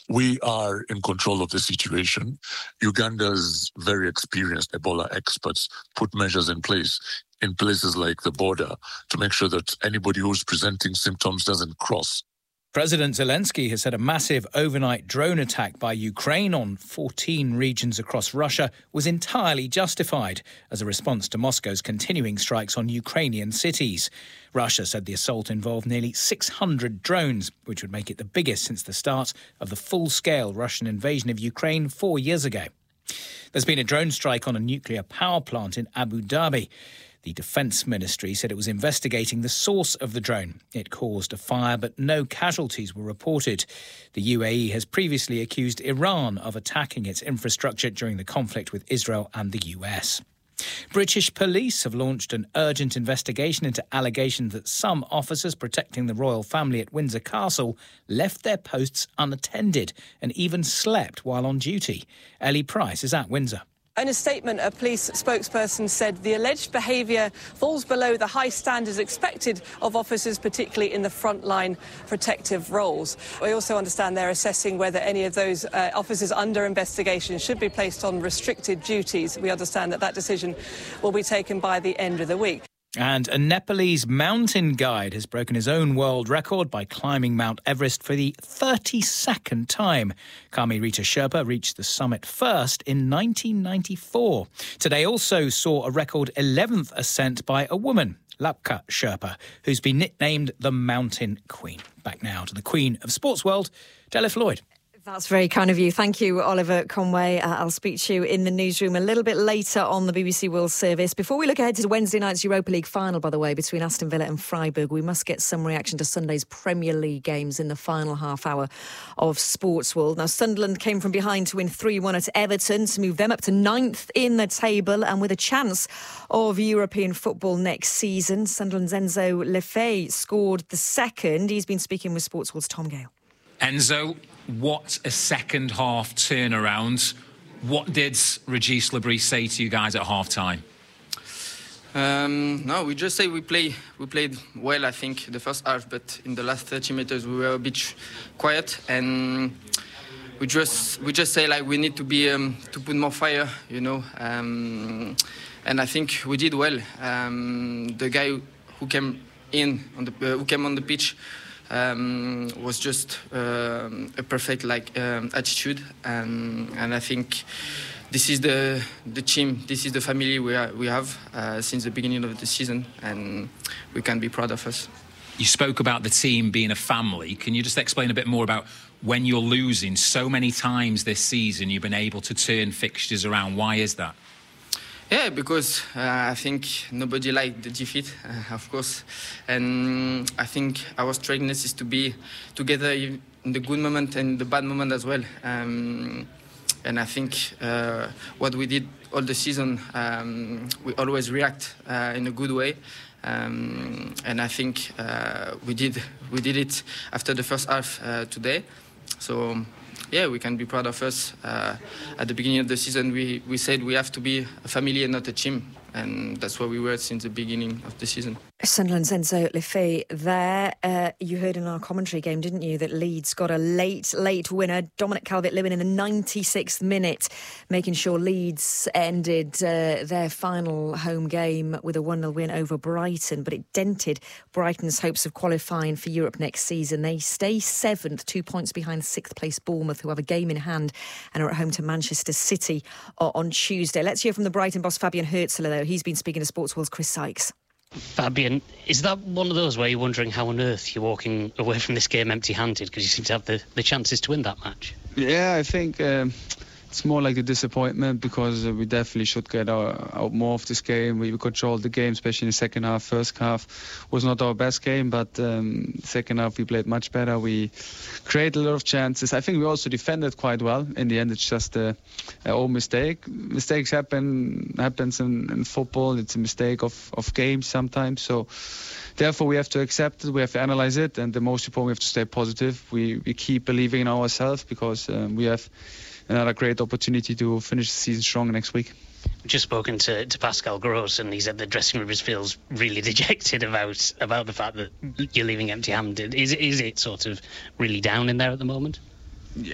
We are in control of the situation. Uganda's very experienced Ebola experts put measures in place in places like the border to make sure that anybody who's presenting symptoms doesn't cross. President Zelensky has said a massive overnight drone attack by Ukraine on 14 regions across Russia was entirely justified as a response to Moscow's continuing strikes on Ukrainian cities. Russia said the assault involved nearly 600 drones, which would make it the biggest since the start of the full-scale Russian invasion of Ukraine 4 years ago. There's been a drone strike on a nuclear power plant in Abu Dhabi. The Defence Ministry said it was investigating the source of the drone. It caused a fire, but no casualties were reported. The UAE has previously accused Iran of attacking its infrastructure during the conflict with Israel and the US. British police have launched an urgent investigation into allegations that some officers protecting the royal family at Windsor Castle left their posts unattended and even slept while on duty. Ellie Price is at Windsor. In a statement, a police spokesperson said the alleged behaviour falls below the high standards expected of officers, particularly in the frontline protective roles. We also understand they're assessing whether any of those officers under investigation should be placed on restricted duties. We understand that decision will be taken by the end of the week. And a Nepalese mountain guide has broken his own world record by climbing Mount Everest for the 32nd time. Kami Rita Sherpa reached the summit first in 1994. Today also saw a record 11th ascent by a woman, Lapka Sherpa, who's been nicknamed the Mountain Queen. Back now to the Queen of Sports World, Della Floyd. That's very kind of you. Thank you, Oliver Conway. I'll speak to you in the newsroom a little bit later on the BBC World Service. Before we look ahead to Wednesday night's Europa League final, by the way, between Aston Villa and Freiburg, we must get some reaction to Sunday's Premier League games in the final half hour of Sports World. Now, Sunderland came from behind to win 3-1 at Everton to move them up to 9th in the table and with a chance of European football next season. Sunderland's Enzo Lefebvre scored the second. He's been speaking with Sports World's Tom Gale. Enzo, what a second half turnaround. What did Régis Le Bris say to you guys at half time? No, we just say we played well, I think, the first half, but in the last 30 meters we were a bit quiet, and we just say like we need to be to put more fire, you know, and I think we did well. The guy who came on the pitch was just a perfect attitude, and I think this is the team, this is the family we have since the beginning of the season, and we can be proud of us. You spoke about the team being a family. Can you just explain a bit more about when you're losing so many times this season, you've been able to turn fixtures around? Why is that? Yeah, because I think nobody liked the defeat, of course. And I think our strengthness is to be together in the good moment and the bad moment as well. And I think what we did all the season, we always react in a good way. And I think we did it after the first half today. So yeah, we can be proud of us. At the beginning of the season, we said we have to be a family and not a team. And that's what we were since the beginning of the season. Sunderland's Enzo Lefebvre there. You heard in our commentary game, didn't you, that Leeds got a late winner. Dominic Calvert-Lewin in the 96th minute, making sure Leeds ended their final home game with a 1-0 win over Brighton. But it dented Brighton's hopes of qualifying for Europe next season. They stay 7th, 2 points behind 6th place Bournemouth, who have a game in hand and are at home to Manchester City on Tuesday. Let's hear from the Brighton boss, Fabian Hürzeler, though. He's been speaking to Sports World's Chris Sykes. Fabian, is that one of those where you're wondering how on earth you're walking away from this game empty-handed, because you seem to have the chances to win that match? Yeah, I think it's more like a disappointment, because we definitely should get out more of this game. We controlled the game, especially in the second half. First half was not our best game, but second half we played much better. We created a lot of chances. I think we also defended quite well. In the end, it's just an old mistake. Mistakes happens in football. It's a mistake of games sometimes. So therefore, we have to accept it. We have to analyze it, and the most important, we have to stay positive. We keep believing in ourselves, because we have another great opportunity to finish the season strong next week. We've just spoken to Pascal Gross, and he said the dressing room feels really dejected about the fact that you're leaving empty-handed. Is it sort of really down in there at the moment?